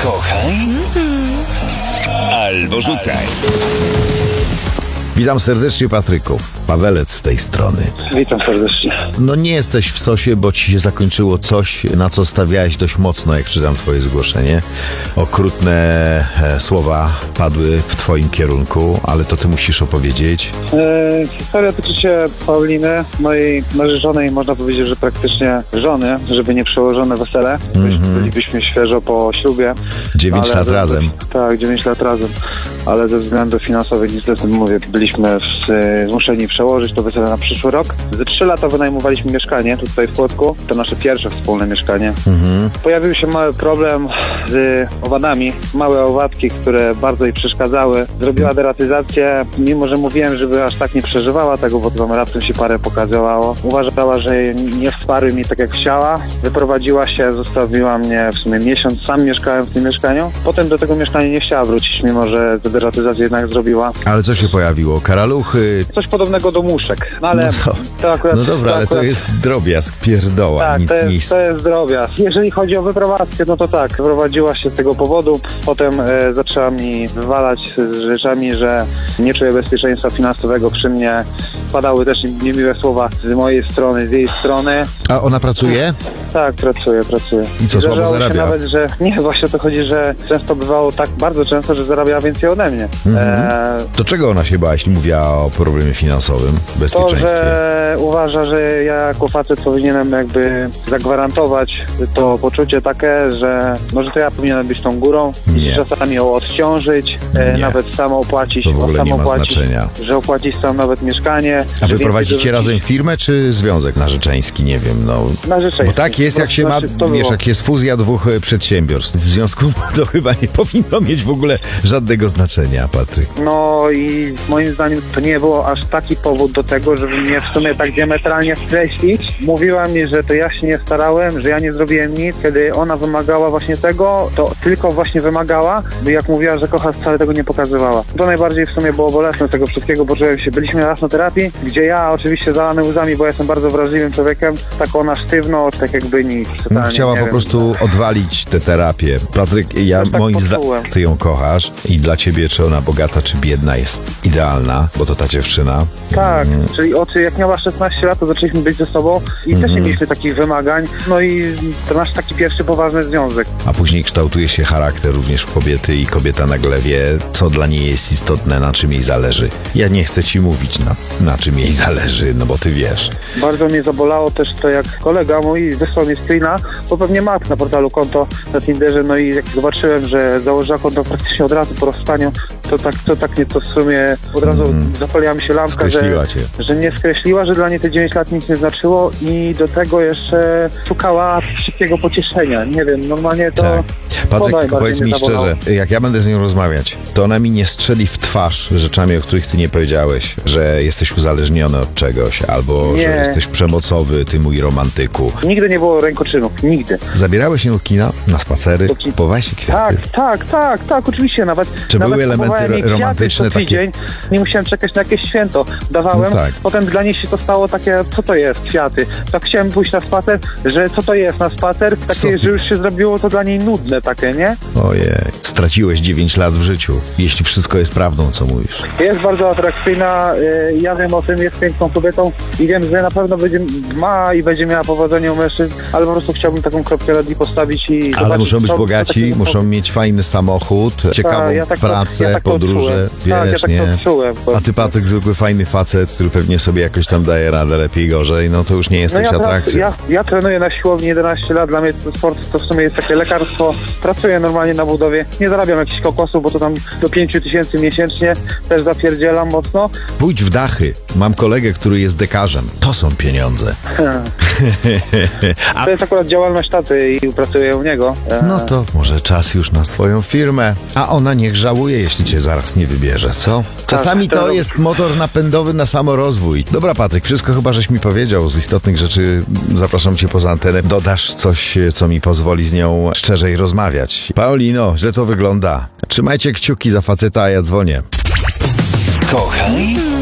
Kochaj albo rzucaj. Witam serdecznie, Patryku. Pawelec z tej strony. Witam serdecznie. No nie jesteś w sosie, bo ci się zakończyło coś, na co stawiałeś dość mocno, jak czytam twoje zgłoszenie. Okrutne słowa padły w twoim kierunku, ale to ty musisz opowiedzieć. Historia tyczy się Pauliny, mojej narzeczonej, można powiedzieć, że praktycznie żony, żeby nie przełożone wesele. Bylibyśmy świeżo po ślubie. 9 lat razem. Tak, 9 lat razem, ale ze względów finansowych niestety, mówię, byliśmy zmuszeni przełożyć to wesele na przyszły rok. Ze 3 lata wynajmowaliśmy mieszkanie tutaj w Płocku. To nasze pierwsze wspólne mieszkanie. Pojawił się mały problem z owadami. Małe owadki, które bardzo jej przeszkadzały. Zrobiła deratyzację, mimo że mówiłem, żeby aż tak nie przeżywała tego, bo tam raptem się parę pokazywało. Uważała, że nie wsparły mi tak jak chciała. Wyprowadziła się, zostawiła mnie w sumie miesiąc. Sam mieszkałem w tym mieszkaniu. Potem do tego mieszkania nie chciała wrócić, mimo że tę deratyzację jednak zrobiła. Ale co się pojawiło? Karaluchy? Coś podobnego do muszek. No ale to akurat... No dobra, ale to jest drobiazg, pierdoła, tak, nic nie to jest drobiazg. Jeżeli chodzi o wyprowadzkę, no to tak, wyprowadziła się z tego powodu. Potem zaczęła mi wywalać z rzeczami, że nie czuję bezpieczeństwa finansowego przy mnie. Padały też niemiłe słowa z mojej strony, z jej strony. A ona pracuje? Tak, pracuje. I co, słabo zarabia? Się nawet, że nie, właśnie o to chodzi, że często bywało tak bardzo często, że zarabiała więcej ode mnie. To czego ona się bała, jeśli mówiła o problemie finansowym, bezpieczeństwie? To, że uważa, że ja jako facet powinienem jakby zagwarantować to poczucie takie, że może to ja powinienem być tą górą, czasami ją odciążyć, nawet sam opłacić. To w ogóle nie ma znaczenia. Że opłacić sam nawet mieszkanie. A wy prowadzicie razem firmę, czy związek narzeczeński? Nie wiem, no. Narzeczeński. Bo tak jest, jak się ma, wiesz, jak jest fuzja dwóch przedsiębiorstw. W związku to chyba nie powinno mieć w ogóle żadnego znaczenia, Patryk. No i moim zdaniem to nie było aż taki powód do tego, żeby mnie w sumie tak diametralnie skreślić. Mówiła mi, że to ja się nie starałem, że ja nie zrobiłem nic. Kiedy ona wymagała właśnie tego, to tylko właśnie wymagała, bo jak mówiła, że kocha, wcale tego nie pokazywała. To najbardziej w sumie było bolesne tego wszystkiego, bo byliśmy raz na terapii, gdzie ja oczywiście zalany łzami, bo ja jestem bardzo wrażliwym człowiekiem, tak ona sztywno, tak jakby nic. Totalnie, chciała po prostu odwalić tę terapię. Patryk, tak moim zdaniem, ty ją kochasz i dla ciebie, czy ona bogata, czy biedna, jest idealna, bo to ta dziewczyna. Tak, czyli jak miała 16 lat, to zaczęliśmy być ze sobą i też nie mieliśmy takich wymagań, no i to nasz taki pierwszy poważny związek. A później kształtuje się charakter również kobiety i kobieta nagle wie, co dla niej jest istotne, na czym jej zależy. Ja nie chcę ci mówić, na czym jej zależy, no bo ty wiesz. Bardzo mnie zabolało też to, jak kolega mój wysłał mi screena, bo pewnie ma na portalu konto na Tinderze, no i jak zobaczyłem, że założyła konto praktycznie od razu po rozstaniu, to tak mnie to w sumie od razu zapaliła mi się lampka, że nie skreśliła, że dla niej te 9 lat nic nie znaczyło i do tego jeszcze szukała szybkiego pocieszenia. Nie wiem, normalnie to... Tak. Patryk, tylko powiedz mi szczerze, jak ja będę z nią rozmawiać, to ona mi nie strzeli w twarz rzeczami, o których ty nie powiedziałeś, że jesteś uzależniony od czegoś, albo że jesteś przemocowy, ty mój romantyku. Nigdy nie było rękoczynów, nigdy. Zabierałeś się do kina, na spacery, kupowaś kwiaty? Tak, oczywiście, nawet. Czy nawet były elementy romantyczne takie? Tydzień, nie musiałem czekać na jakieś święto. Dawałem, potem dla niej się to stało takie, co to jest, kwiaty. Tak chciałem pójść na spacer, że co to jest na spacer, takie, że już się zrobiło to dla niej nudne takie, nie? Ojej, straciłeś 9 lat w życiu, jeśli wszystko jest prawdą, co mówisz. Jest bardzo atrakcyjna, ja wiem o tym, jest piękną kobietą i wiem, że na pewno będzie miała powodzenie u mężczyzn, ale po prostu chciałbym taką kropkę nad i postawić i zobaczyć. Ale muszą być bogaci, muszą mieć fajny samochód, ciekawą pracę, podróże, wiesz, nie? A ty, Patryk, zwykły fajny facet, który pewnie sobie jakoś tam daje radę lepiej, gorzej, no to już nie jesteś atrakcją. Ja trenuję na siłowni 11 lat, dla mnie sport to w sumie jest takie lekarstwo. Pracuję normalnie na budowie, nie zarabiam jakichś kokosów, bo to tam do 5 000 miesięcznie też zapierdzielam mocno. Pójdź w dachy. Mam kolegę, który jest dekarzem. To są pieniądze. To jest akurat działalność taty i pracuję u niego. No to może czas już na swoją firmę. A ona niech żałuje, jeśli cię zaraz nie wybierze, co? Czasami to jest motor napędowy na samorozwój. Dobra, Patryk, wszystko chyba żeś mi powiedział. Z istotnych rzeczy zapraszam cię poza antenę. Dodasz coś, co mi pozwoli z nią szczerzej rozmawiać. Paulino, źle to wygląda. Trzymajcie kciuki za faceta, a ja dzwonię. Kochaj